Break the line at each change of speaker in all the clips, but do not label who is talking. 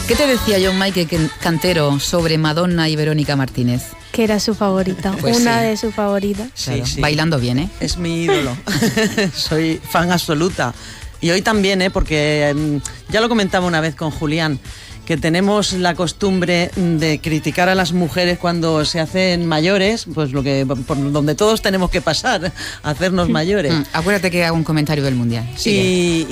¿Qué te decía John Michael Cantero sobre Madonna y Verónica Martínez?
Que era su favorita,
Pues
una
sí.
de sus favoritas.
Claro,
Sí.
bailando bien, ¿eh?
Es mi ídolo. Soy fan absoluta. Y hoy también, porque ya lo comentaba una vez con Julián, que tenemos la costumbre de criticar a las mujeres cuando se hacen mayores, pues por donde todos tenemos que pasar, hacernos mayores.
Acuérdate que hago un comentario del Mundial. Sigue.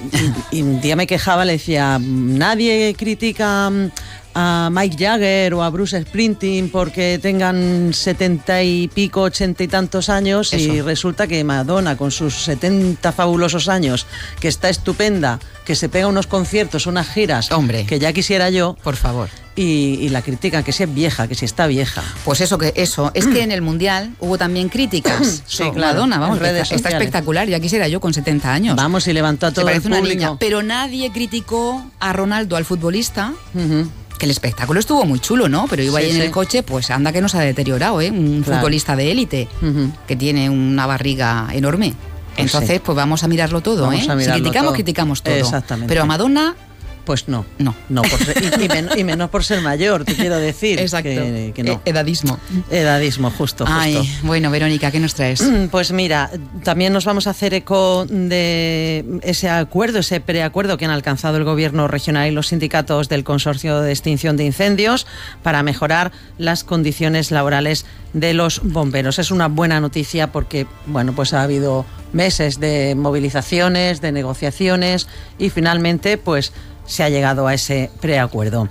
Y un día me quejaba, le decía, nadie critica a Mick Jagger o a Bruce Springsteen porque tengan 70 y pico, 80 y tantos años.
Eso.
Y resulta que Madonna, con sus 70 fabulosos años, que está estupenda, que se pega unos conciertos, unas giras,
Hombre.
que ya quisiera yo,
Por favor.
y la critican, que si es vieja, que si está vieja.
Pues eso, es que en el Mundial hubo también críticas
Sí,
sobre
claro,
Madonna, vamos,
en redes
está
sociales.
espectacular, ya quisiera yo con 70 años.
Vamos, y levantó a
Se
todo el
parece una
público.
niña, pero nadie criticó a Ronaldo, al futbolista,
Ujú.
que el espectáculo estuvo muy chulo, ¿no? Pero iba
Sí,
ahí en
sí.
el coche, pues anda que no se ha deteriorado, ¿eh? Un
Claro.
futbolista de élite,
Ujú.
que tiene una barriga enorme.
Pues
Entonces,
sí.
pues vamos a mirarlo todo,
Vamos
¿eh?
a mirarlo
Si criticamos,
todo.
criticamos todo.
Exactamente.
Pero a Madonna,
Pues no.
no.
No, y menos por ser mayor, te quiero decir.
Exacto.
Que no.
Edadismo.
Edadismo, justo.
Ay, bueno, Verónica, ¿qué nos traes?
Pues mira, también nos vamos a hacer eco de ese acuerdo, ese preacuerdo que han alcanzado el Gobierno regional y los sindicatos del Consorcio de Extinción de Incendios para mejorar las condiciones laborales de los bomberos. Es una buena noticia porque, bueno, pues ha habido meses de movilizaciones, de negociaciones y finalmente, pues se ha llegado a ese preacuerdo.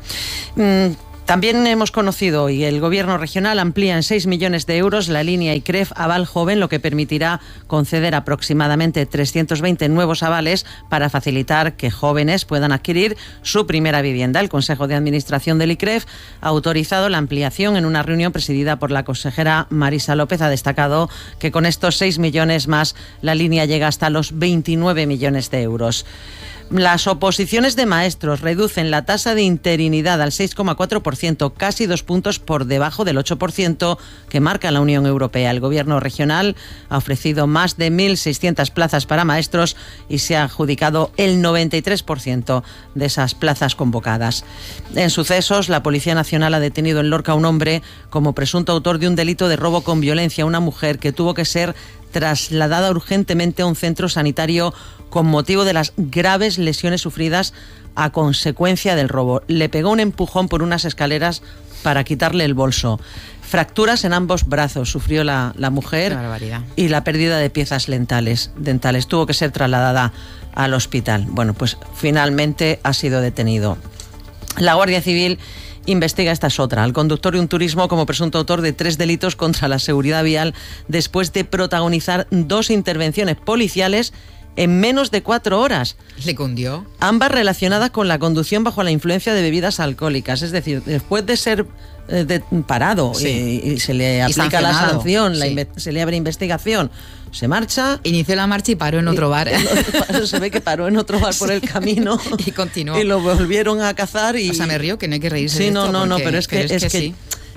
También hemos conocido hoy el Gobierno regional amplía en 6 millones de euros la línea ICREF Aval Joven, lo que permitirá conceder aproximadamente 320 nuevos avales para facilitar que jóvenes puedan adquirir su primera vivienda. El Consejo de Administración del ICREF ha autorizado la ampliación en una reunión presidida por la consejera Marisa López. Ha destacado que con estos 6 millones más la línea llega hasta los 29 millones de euros. Las oposiciones de maestros reducen la tasa de interinidad al 6,4%, casi 2 puntos por debajo del 8% que marca la Unión Europea. El Gobierno regional ha ofrecido más de 1.600 plazas para maestros y se ha adjudicado el 93% de esas plazas convocadas. En sucesos, la Policía Nacional ha detenido en Lorca a un hombre como presunto autor de un delito de robo con violencia a una mujer que tuvo que ser trasladada urgentemente a un centro sanitario con motivo de las graves lesiones sufridas a consecuencia del robo. Le pegó un empujón por unas escaleras para quitarle el bolso. Fracturas en ambos brazos sufrió la mujer.
Qué barbaridad.
Y la pérdida de piezas dentales. Tuvo que ser trasladada al hospital. Bueno, pues finalmente ha sido detenido. La Guardia Civil investiga, esta es otra, al conductor de un turismo como presunto autor de 3 delitos contra la seguridad vial después de protagonizar 2 intervenciones policiales en menos de 4 horas.
¿Le cundió?
Ambas relacionadas con la conducción bajo la influencia de bebidas alcohólicas. Es decir, después de ser parado,
Sí.
y se le aplica la
sancionado,
sanción,
sí.
se le abre investigación, se marcha.
Inició la marcha y paró en otro bar.
Se ve que paró en otro bar por el camino
Y continuó.
y lo volvieron a cazar. Y,
O sea, me río que no hay que reírse
sí,
de
no,
esto
no,
porque-
pero es que
sí.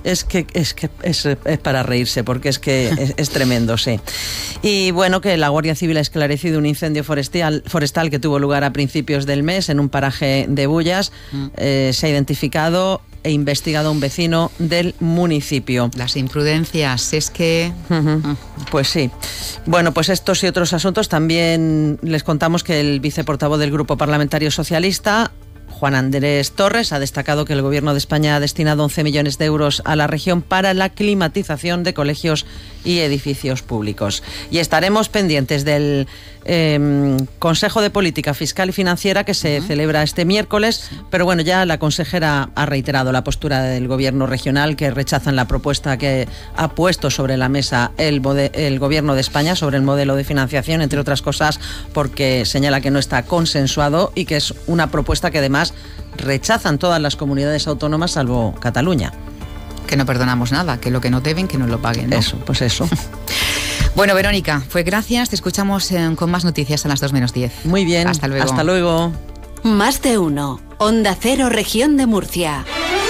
es para reírse, porque es que es tremendo, sí. Y bueno, que la Guardia Civil ha esclarecido un incendio forestal que tuvo lugar a principios del mes en un paraje de Bullas. Se ha identificado e investigado a un vecino del municipio.
Las imprudencias, es que...
Pues sí. Bueno, pues estos y otros asuntos también les contamos que el viceportavoz del Grupo Parlamentario Socialista, Juan Andrés Torres, ha destacado que el Gobierno de España ha destinado 11 millones de euros a la región para la climatización de colegios y edificios públicos. Y estaremos pendientes del Consejo de Política Fiscal y Financiera que se celebra este miércoles, pero bueno, ya la consejera ha reiterado la postura del Gobierno regional, que rechazan la propuesta que ha puesto sobre la mesa el Gobierno de España sobre el modelo de financiación, entre otras cosas porque señala que no está consensuado y que es una propuesta que además rechazan todas las comunidades autónomas salvo Cataluña.
Que no perdonamos nada, que lo que no deben, que nos lo paguen, ¿no?
Eso, pues eso.
Bueno, Verónica, pues gracias. Te escuchamos con más noticias a las 2:10.
Muy bien.
Hasta luego.
Hasta luego.
Más de uno. Onda Cero, Región de Murcia.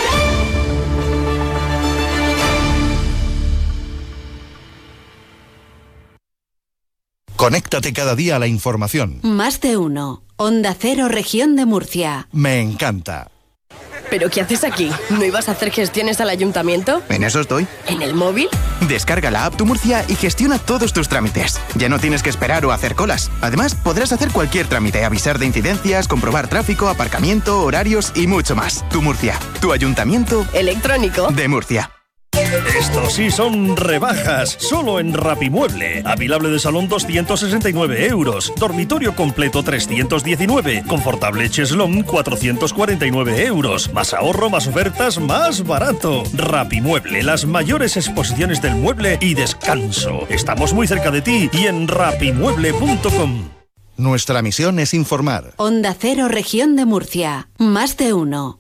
Conéctate cada día a la información.
Más de uno. Onda Cero, Región de Murcia.
Me encanta. ¿Pero qué haces aquí? ¿No ibas a hacer gestiones al ayuntamiento?
En eso estoy.
¿En el móvil?
Descarga la app Tu Murcia y gestiona todos tus trámites. Ya no tienes que esperar o hacer colas. Además, podrás hacer cualquier trámite, avisar de incidencias, comprobar tráfico, aparcamiento, horarios y mucho más. Tu Murcia, tu ayuntamiento
electrónico
de Murcia.
Estos sí son rebajas, solo en Rapimueble. Apilable de salón 269 euros, dormitorio completo 319, confortable cheslón 449 euros. Más ahorro, más ofertas, más barato. Rapimueble, las mayores exposiciones del mueble y descanso. Estamos muy cerca de ti y en rapimueble.com.
Nuestra misión es informar.
Onda Cero, Región de Murcia. Más de uno.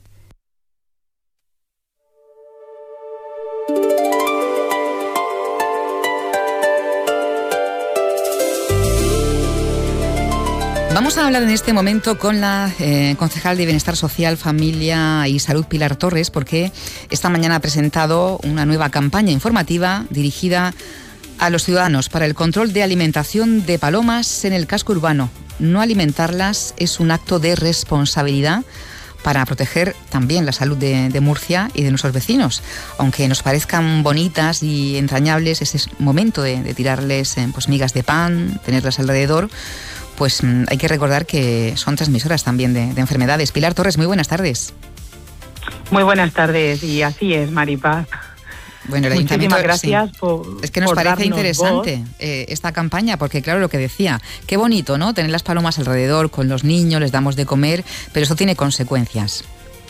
Vamos a hablar en este momento con la concejal de Bienestar Social, Familia y Salud, Pilar Torres, porque esta mañana ha presentado una nueva campaña informativa dirigida a los ciudadanos para el control de alimentación de palomas en el casco urbano. No alimentarlas es un acto de responsabilidad para proteger también la salud de Murcia y de nuestros vecinos. Aunque nos parezcan bonitas y entrañables, ese es momento de tirarles pues migas de pan, tenerlas alrededor, pues hay que recordar que son transmisoras también de enfermedades. Pilar Torres, muy buenas tardes.
Muy buenas tardes, y así es, Maripaz.
Bueno, el ayuntamiento,
gracias
sí.
por
Es que nos parece interesante
voz.
Esta campaña, porque claro, lo que decía, qué bonito, ¿no? Tener las palomas alrededor con los niños, les damos de comer, pero eso tiene consecuencias.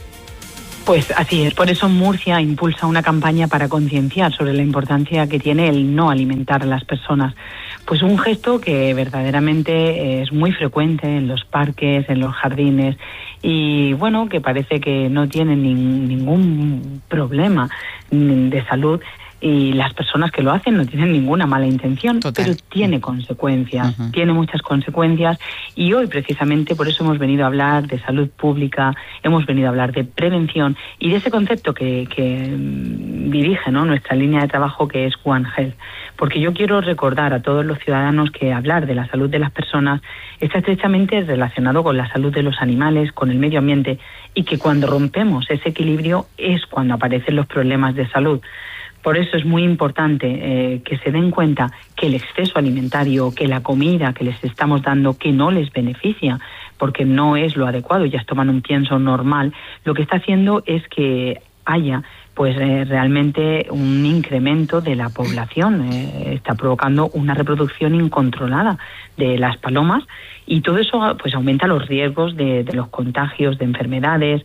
Pues así es, por eso Murcia impulsa una campaña para concienciar sobre la importancia que tiene el no alimentar a las personas. Pues un gesto que verdaderamente es muy frecuente en los parques, en los jardines, y bueno, que parece que no tiene ningún problema de salud, y las personas que lo hacen no tienen ninguna mala intención. Total. Pero tiene consecuencias, tiene muchas consecuencias, y hoy precisamente por eso hemos venido a hablar de salud pública, hemos venido a hablar de prevención y de ese concepto que dirige, ¿no?, nuestra línea de trabajo, que es One Health. Porque yo quiero recordar a todos los ciudadanos que hablar de la salud de las personas está estrechamente relacionado con la salud de los animales, con el medio ambiente, y que cuando rompemos ese equilibrio es cuando aparecen los problemas de salud. Por eso es muy importante que se den cuenta que el exceso alimentario, que la comida que les estamos dando, que no les beneficia, porque no es lo adecuado, ya toman un pienso normal, lo que está haciendo es que haya pues realmente un incremento de la población, está provocando una reproducción incontrolada de las palomas, y todo eso pues aumenta los riesgos de los contagios de enfermedades,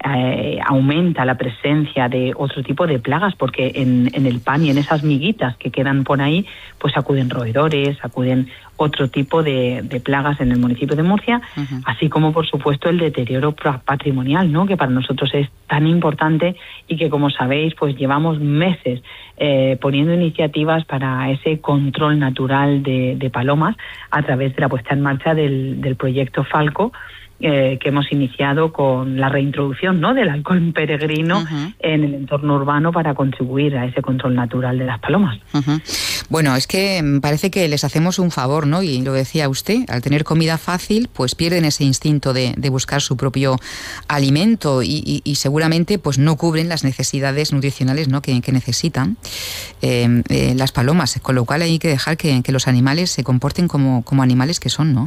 aumenta la presencia de otro tipo de plagas, porque en el pan y en esas miguitas que quedan por ahí, pues acuden roedores, acuden otro tipo de plagas en el municipio de Murcia, así como por supuesto el deterioro patrimonial, ¿no?, que para nosotros es tan importante, y que, como sabéis, pues llevamos meses poniendo iniciativas para ese control natural de palomas a través de la puesta en marcha del proyecto Falco, que hemos iniciado con la reintroducción, ¿no?, del alcohol peregrino en el entorno urbano para contribuir a ese control natural de las palomas.
Bueno, es que parece que les hacemos un favor, ¿no? Y lo decía usted, al tener comida fácil, pues pierden ese instinto de buscar su propio alimento, y seguramente pues no cubren las necesidades nutricionales, ¿no?, que necesitan las palomas, con lo cual hay que dejar que los animales se comporten como animales que son, ¿no?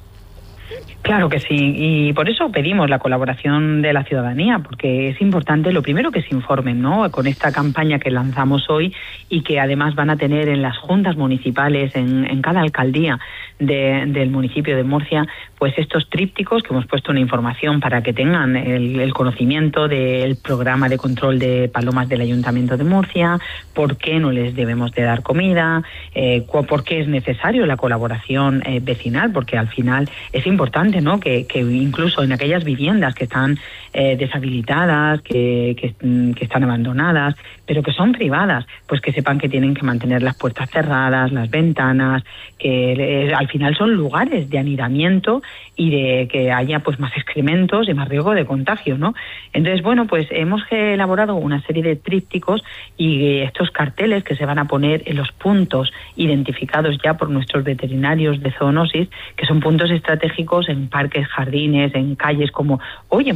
Claro que sí, y por eso pedimos la colaboración de la ciudadanía, porque es importante, lo primero, que se informen, ¿no?, con esta campaña que lanzamos hoy, y que además van a tener en las juntas municipales, en cada alcaldía del municipio de Murcia, pues estos trípticos que hemos puesto una información para que tengan el conocimiento del programa de control de palomas del Ayuntamiento de Murcia, por qué no les debemos de dar comida, por qué es necesario la colaboración vecinal, porque al final es importante, ¿no?, que incluso en aquellas viviendas que están deshabilitadas, que están abandonadas, pero que son privadas, pues que sepan que tienen que mantener las puertas cerradas, las ventanas, que al final son lugares de anidamiento y de que haya pues más excrementos y más riesgo de contagio, ¿no? Entonces, bueno, pues hemos elaborado una serie de trípticos y estos carteles que se van a poner en los puntos identificados ya por nuestros veterinarios de zoonosis, que son puntos estratégicos en parques, jardines, en calles, como hoy hemos hecho, ¿no?,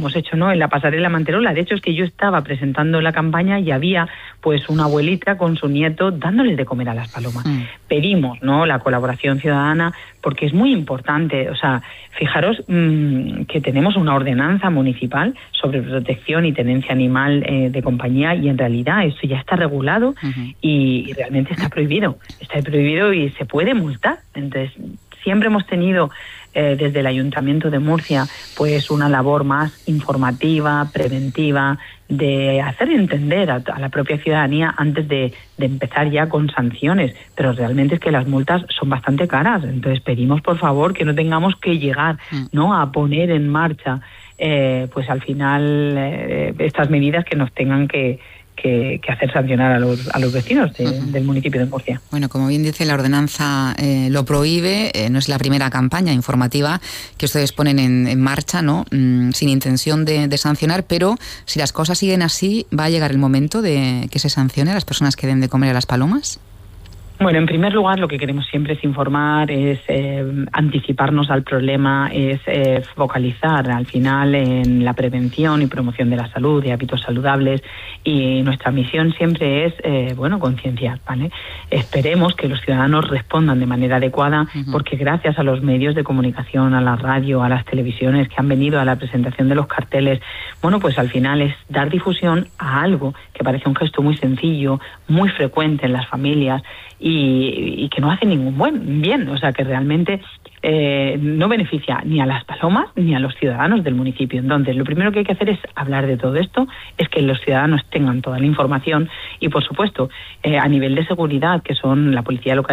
¿no?, en la pasarela Manterola. De hecho, es que yo estaba presentando la campaña y había pues una abuelita con su nieto dándoles de comer a las palomas. Pedimos, ¿no?, la colaboración ciudadana, porque es muy importante. O sea, fijaros que tenemos una ordenanza municipal sobre protección y tenencia animal de compañía, y en realidad esto ya está regulado y realmente está prohibido y se puede multar. Entonces, siempre hemos tenido desde el Ayuntamiento de Murcia pues una labor más informativa, preventiva, de hacer entender a la propia ciudadanía antes de empezar ya con sanciones, pero realmente es que las multas son bastante caras. Entonces pedimos por favor que no tengamos que llegar, ¿no?, a poner en marcha pues al final estas medidas que nos tengan que hacer sancionar a los vecinos del municipio de Murcia.
Bueno, como bien dice, la ordenanza lo prohíbe. No es la primera campaña informativa que ustedes ponen en marcha, ¿no?, sin intención de sancionar, pero si las cosas siguen así, ¿va a llegar el momento de que se sancione a las personas que den de comer a las palomas?
Bueno, en primer lugar, lo que queremos siempre es informar, es anticiparnos al problema, es focalizar al final en la prevención y promoción de la salud, de hábitos saludables, y nuestra misión siempre es, concienciar, ¿vale? Esperemos que los ciudadanos respondan de manera adecuada, porque gracias a los medios de comunicación, a la radio, a las televisiones que han venido a la presentación de los carteles, bueno, pues al final es dar difusión a algo que parece un gesto muy sencillo, muy frecuente en las familias, y que no hace ningún bien, o sea, que realmente no beneficia ni a las palomas ni a los ciudadanos del municipio. Entonces, lo primero que hay que hacer es hablar de todo esto, es que los ciudadanos tengan toda la información y, por supuesto, a nivel de seguridad, que son la policía local